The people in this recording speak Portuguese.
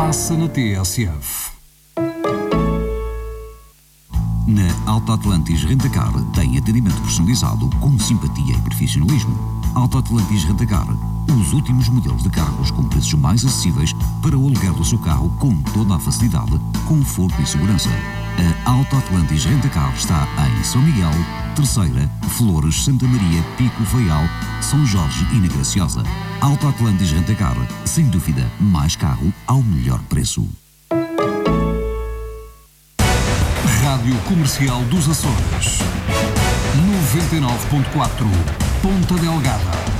Passa na TSF. Na Alta Atlantis Rentacar tem atendimento personalizado com simpatia e profissionalismo. Alta Atlantis Rentacar, os últimos modelos de carros com preços mais acessíveis para o aluguer do seu carro com toda a facilidade, conforto e segurança. A Alta Atlantis Rentacar está em São Miguel, Terceira, Flores, Santa Maria, Pico, Faial, São Jorge e na Graciosa. Alta Atlantis Rentacar, sem dúvida, mais carro ao melhor preço. Rádio Comercial dos Açores 99.4 Ponta Delgada.